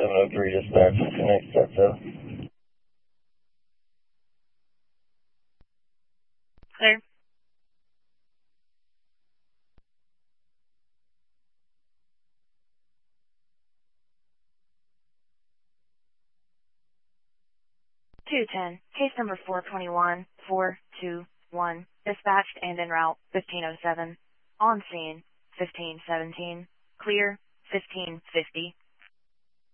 703 dispatch. Connect Steptoe. Clear. Case number 421-421, dispatched and en route 1507. On scene 1517. Clear 1550.